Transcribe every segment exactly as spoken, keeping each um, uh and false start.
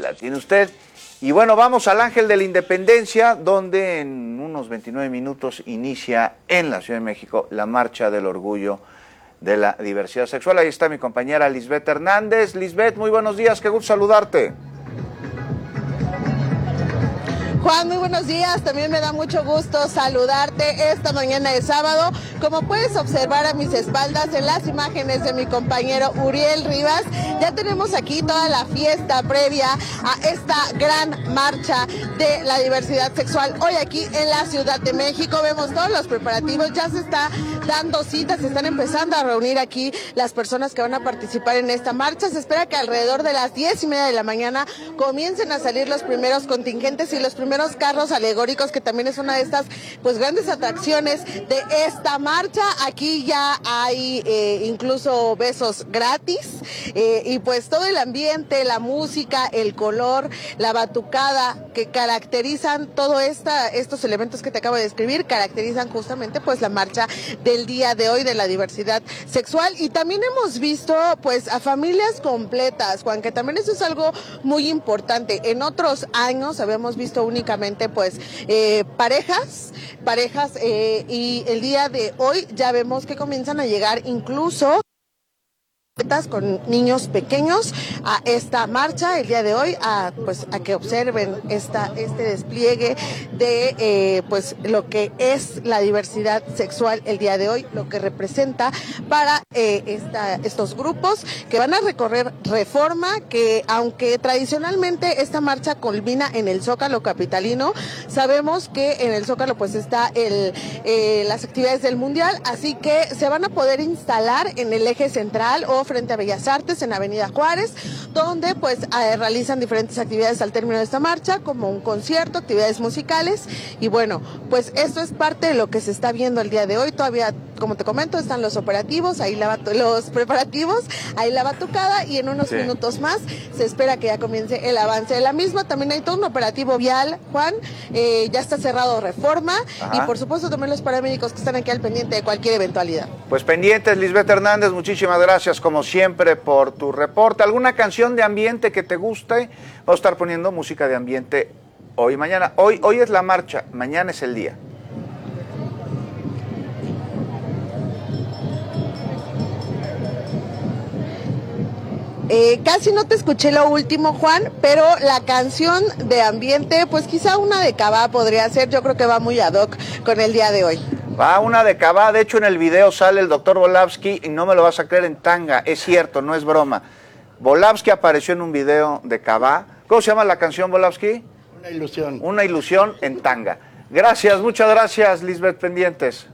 la tiene usted. Y bueno, vamos al Ángel de la Independencia, donde en unos veintinueve minutos inicia en la Ciudad de México la Marcha del Orgullo de la Diversidad Sexual. Ahí está mi compañera Lisbeth Hernández. Lisbeth, muy buenos días, qué gusto saludarte. Juan, muy buenos días, también me da mucho gusto saludarte esta mañana de sábado. Como puedes observar a mis espaldas en las imágenes de mi compañero Uriel Rivas, ya tenemos aquí toda la fiesta previa a esta gran marcha de la diversidad sexual. Hoy aquí en la Ciudad de México vemos todos los preparativos, ya se está dando citas, se están empezando a reunir aquí las personas que van a participar en esta marcha. Se espera que alrededor de las diez y media de la mañana comiencen a salir los primeros contingentes y los primeros carros alegóricos, que también es una de estas pues grandes atracciones de esta marcha. Aquí ya hay eh, incluso besos gratis eh, y pues todo el ambiente, la música, el color, la batucada que caracterizan todo esta, estos elementos que te acabo de describir, caracterizan justamente pues la marcha del día de hoy de la diversidad sexual. Y también hemos visto pues a familias completas, Juan, que también eso es algo muy importante. En otros años habíamos visto únicamente pues eh, parejas, parejas eh, y el día de hoy ya vemos que comienzan a llegar incluso con niños pequeños a esta marcha el día de hoy, a pues a que observen esta este despliegue de eh, pues lo que es la diversidad sexual el día de hoy, lo que representa para eh, esta, estos grupos que van a recorrer Reforma, que aunque tradicionalmente esta marcha culmina en el Zócalo capitalino, sabemos que en el Zócalo pues está el eh, las actividades del Mundial, así que se van a poder instalar en el eje central o frente a Bellas Artes en Avenida Juárez, donde pues eh, realizan diferentes actividades al término de esta marcha, como un concierto, actividades musicales, y bueno, pues esto es parte de lo que se está viendo el día de hoy. Todavía, como te comento, están los operativos, ahí la los preparativos, ahí la batucada, y en unos sí. minutos más se espera que ya comience el avance de la misma. También hay todo un operativo vial, Juan, eh, ya está cerrado Reforma. Ajá. Y por supuesto también los paramédicos que están aquí al pendiente de cualquier eventualidad. Pues pendientes, Lisbeth Hernández, muchísimas gracias como siempre por tu reporte. ¿Alguna canción de ambiente que te guste? Vamos a estar poniendo música de ambiente hoy y mañana. Hoy, hoy es la marcha, mañana es el día. Eh, casi no te escuché lo último, Juan, pero la canción de ambiente, pues quizá una de Cabá podría ser. Yo creo que va muy ad hoc con el día de hoy. Va una de Cabá, de hecho en el video sale el doctor Volavsky y no me lo vas a creer, en tanga, es cierto, no es broma. Volavsky apareció en un video de Cabá. ¿Cómo se llama la canción, Volavsky? Una ilusión. Una ilusión en tanga. Gracias, muchas gracias, Lisbeth, pendientes.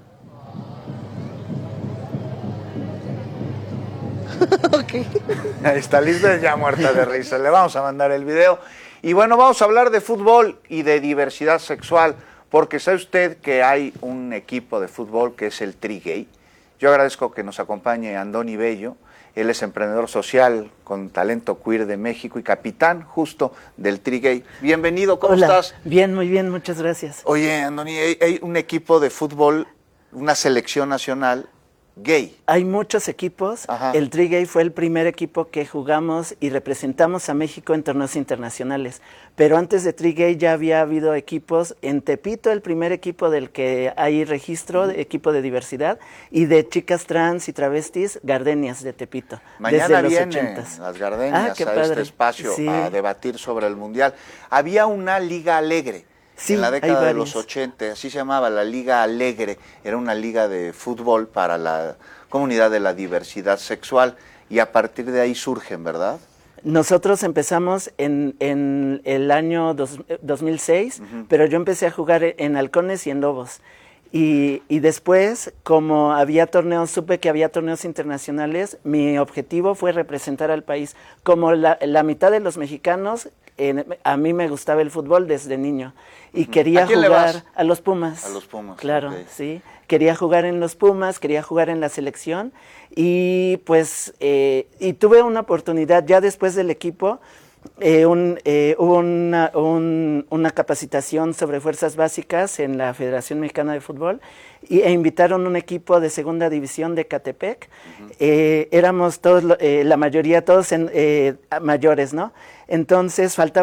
Okay. Ahí está Lisbeth ya muerta de risa, le vamos a mandar el video. Y bueno, vamos a hablar de fútbol y de diversidad sexual, porque sabe usted que hay un equipo de fútbol que es el Tri-Gay. Yo agradezco que nos acompañe Andoni Bello, él es emprendedor social con talento queer de México y capitán justo del Tri-Gay. Bienvenido, ¿cómo Hola. estás? Bien, muy bien, muchas gracias. Oye, Andoni, hay, hay un equipo de fútbol, una selección nacional gay. Hay muchos equipos. Ajá. El Tri-Gay fue el primer equipo que jugamos y representamos a México en torneos internacionales. Pero antes de Tri-Gay ya había habido equipos. En Tepito, el primer equipo del que hay registro, de equipo de diversidad, y de chicas trans y travestis, Gardenias de Tepito. Mañana desde los vienen ochentas. las Gardenias ah, qué a padre. este espacio sí. a debatir sobre el Mundial. Había una Liga Alegre. Sí, en la década de los ochenta, así se llamaba, la Liga Alegre, era una liga de fútbol para la comunidad de la diversidad sexual, y a partir de ahí surgen, ¿verdad? Nosotros empezamos en, en el año dos, dos mil seis, uh-huh. pero yo empecé a jugar en Halcones y en Lobos. Y, y después, como había torneos, supe que había torneos internacionales, mi objetivo fue representar al país. Como la, la mitad de los mexicanos, eh, a mí me gustaba el fútbol desde niño. Y quería jugar a los Pumas. A los Pumas. Claro, okay. sí. Quería jugar en los Pumas, quería jugar en la selección. Y pues, eh, y tuve una oportunidad ya después del equipo. Eh, un, eh, hubo una, un, una capacitación sobre fuerzas básicas en la Federación Mexicana de Fútbol y, e invitaron un equipo de segunda división de Catepec. Uh-huh. eh, éramos todos, eh, la mayoría todos en, eh, mayores, ¿no? Entonces faltaba